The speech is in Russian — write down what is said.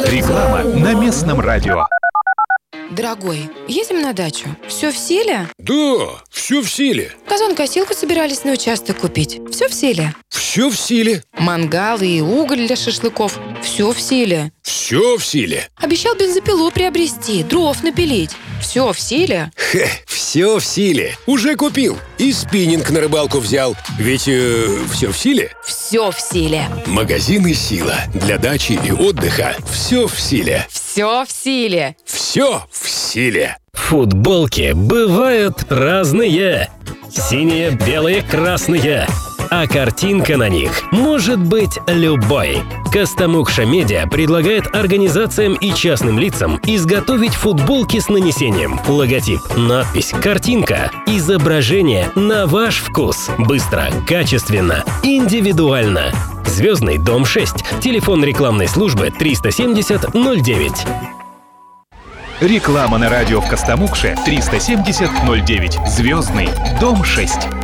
Реклама на местном радио. Дорогой, едем на дачу. Все в силе? Да, все в силе. Газонокосилку собирались на участок купить. Все в силе? Все в силе. Мангалы и уголь для шашлыков. Все в силе? Все в силе. Обещал бензопилу приобрести, дров напилить. Все в силе? Все в силе. Уже купил. И спиннинг на рыбалку взял. Ведь все в силе. Все в силе. Магазины «Сила». Для дачи и отдыха все в силе. Все в силе. Все в силе. Футболки бывают разные. Синие, белые, красные. А картинка на них может быть любой. Костомукша Медиа предлагает организациям и частным лицам изготовить футболки с нанесением. Логотип, надпись, картинка, изображение на ваш вкус. Быстро, качественно, индивидуально. Звездный дом 6. Телефон рекламной службы 370 09. Реклама на радио в Костомукше 370 09. Звездный дом 6.